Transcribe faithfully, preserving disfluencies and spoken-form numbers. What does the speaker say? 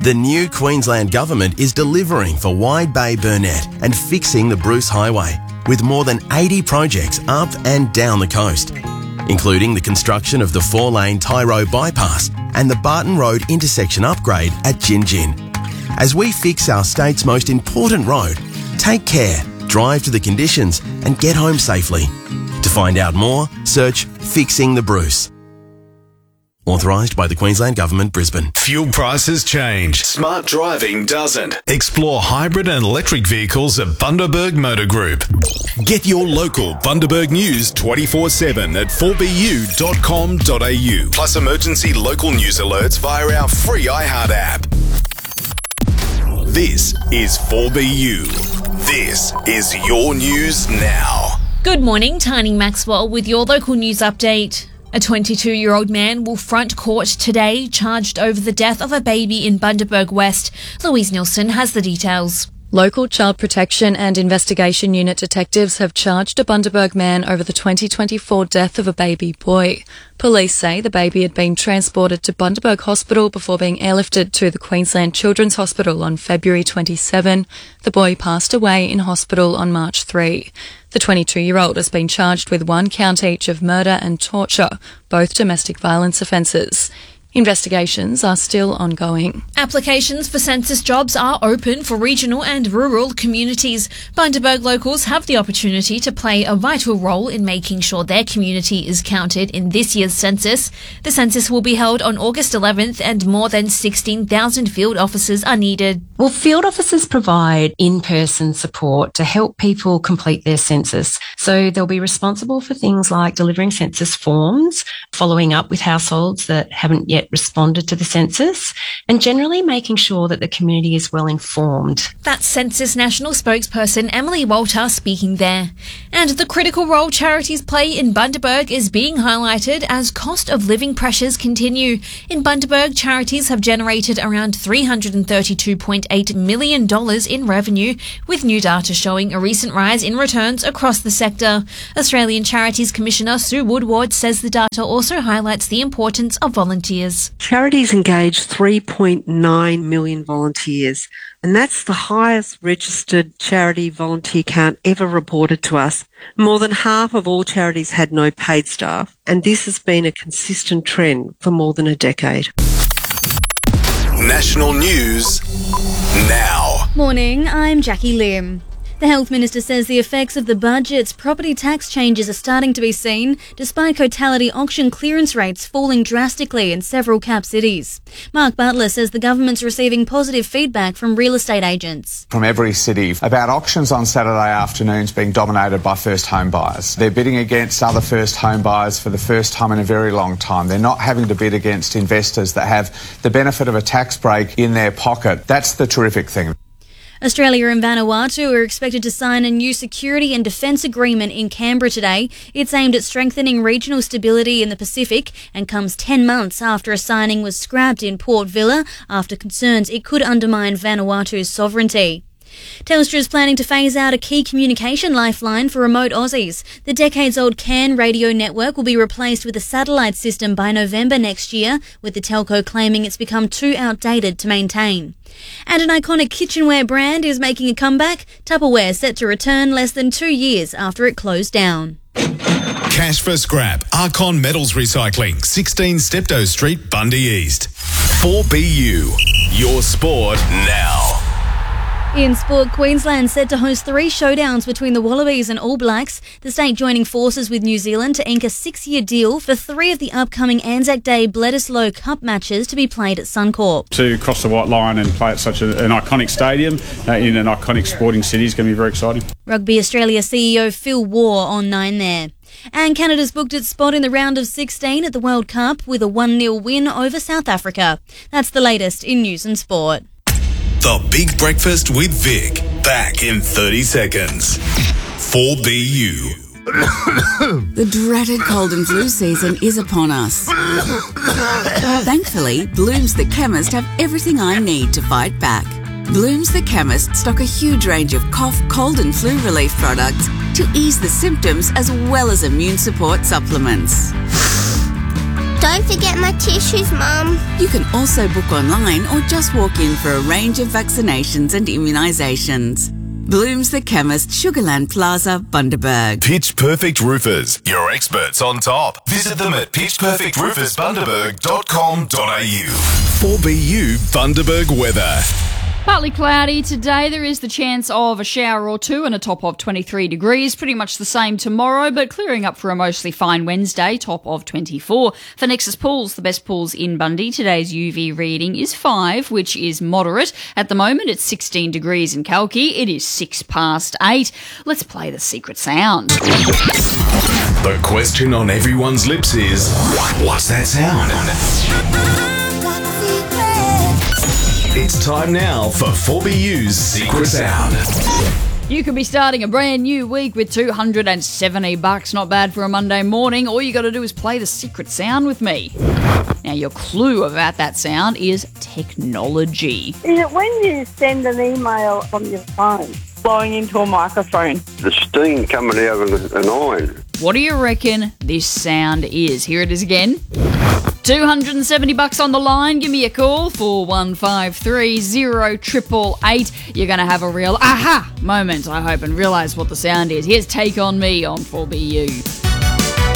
The new Queensland Government is delivering for Wide Bay Burnett and fixing the Bruce Highway with more than eighty projects up and down the coast, including the construction of the four-lane Tyro bypass and the Barton Road intersection upgrade at Gin Gin. As we fix our state's most important road, take care, drive to the conditions and get home safely. To find out more, search Fixing the Bruce. Authorised by the Queensland Government, Brisbane. Fuel prices change. Smart driving doesn't. Explore hybrid and electric vehicles at Bundaberg Motor Group. Get your local Bundaberg news twenty-four seven at four b u dot com dot a u. Plus emergency local news alerts via our free iHeart app. This is four B U. This is your news now. Good morning, Tiny Maxwell with your local news update. A twenty-two-year-old man will front court today, charged over the death of a baby in Bundaberg West. Louise Nielsen has the details. Local Child Protection and Investigation Unit detectives have charged a Bundaberg man over the twenty twenty-four death of a baby boy. Police say the baby had been transported to Bundaberg Hospital before being airlifted to the Queensland Children's Hospital on February twenty-seventh. The boy passed away in hospital on March third. The twenty-two-year-old has been charged with one count each of murder and torture, both domestic violence offences. Investigations are still ongoing. Applications for census jobs are open for regional and rural communities. Bundaberg locals have the opportunity to play a vital role in making sure their community is counted in this year's census. The census will be held on August eleventh and more than sixteen thousand field officers are needed. Well, field officers provide in-person support to help people complete their census. So they'll be responsible for things like delivering census forms, following up with households that haven't yet responded to the census, and generally making sure that the community is well informed. That's Census National spokesperson Emily Walter speaking there. And the critical role charities play in Bundaberg is being highlighted as cost of living pressures continue. In Bundaberg, charities have generated around three hundred thirty-two point eight million dollars in revenue, with new data showing a recent rise in returns across the sector. Australian Charities Commissioner Sue Woodward says the data also highlights the importance of volunteers. Charities engage three point nine million volunteers, and that's the highest registered charity volunteer count ever reported to us. More than half of all charities had no paid staff, and this has been a consistent trend for more than a decade. National news now. Morning, I'm Jackie Lim. The Health Minister says the effects of the budget's property tax changes are starting to be seen, despite cotality auction clearance rates falling drastically in several cap cities. Mark Butler says the government's receiving positive feedback from real estate agents. From every city about auctions on Saturday afternoons being dominated by first home buyers. They're bidding against other first home buyers for the first time in a very long time. They're not having to bid against investors that have the benefit of a tax break in their pocket. That's the terrific thing. Australia and Vanuatu are expected to sign a new security and defence agreement in Canberra today. It's aimed at strengthening regional stability in the Pacific and comes ten months after a signing was scrapped in Port Vila after concerns it could undermine Vanuatu's sovereignty. Telstra is planning to phase out a key communication lifeline for remote Aussies. The decades-old C A N radio network will be replaced with a satellite system by November next year, with the telco claiming it's become too outdated to maintain. And an iconic kitchenware brand is making a comeback. Tupperware set to return less than two years after it closed down. Cash for scrap. Archon Metals Recycling, sixteen Steptoe Street, Bundy East. four B U. Your sport now. In sport, Queensland set to host three showdowns between the Wallabies and All Blacks, the state joining forces with New Zealand to ink a six-year deal for three of the upcoming Anzac Day Bledisloe Cup matches to be played at Suncorp. To cross the white line and play at such a, an iconic stadium uh, in an iconic sporting city is going to be very exciting. Rugby Australia C E O Phil Waugh on nine there. And Canada's booked its spot in the round of sixteen at the World Cup with a one nil win over South Africa. That's the latest in news and sport. The Big Breakfast with Vic. Back in thirty seconds. four B U. The dreaded cold and flu season is upon us. Thankfully, Blooms the Chemist have everything I need to fight back. Blooms the Chemist stock a huge range of cough, cold and flu relief products to ease the symptoms as well as immune support supplements. Don't forget my tissues, Mum. You can also book online or just walk in for a range of vaccinations and immunisations. Blooms the Chemist, Sugarland Plaza, Bundaberg. Pitch Perfect Roofers, your experts on top. Visit them at pitch perfect roofers bundaberg dot com dot a u. four B U Bundaberg weather. Partly cloudy today. There is the chance of a shower or two and a top of twenty-three degrees. Pretty much the same tomorrow, but clearing up for a mostly fine Wednesday, top of twenty-four. For Nexus Pools, the best pools in Bundy, today's U V reading is five, which is moderate. At the moment, it's sixteen degrees in Kalki. It is six past eight. Let's play the secret sound. The question on everyone's lips is, what's that sound? It's time now for four B U's Secret Sound. You could be starting a brand new week with two hundred seventy bucks. Not bad for a Monday morning. All you got to do is play the secret sound with me. Now, your clue about that sound is technology. Is it when you send an email from your phone, blowing into a microphone? The steam coming out of an iron. What do you reckon this sound is? Here it is again. two hundred seventy bucks on the line. Give me a call, four one five three zero eight eight eight. You're going to have a real aha moment, I hope, and realise what the sound is. Here's Take On Me on four B U.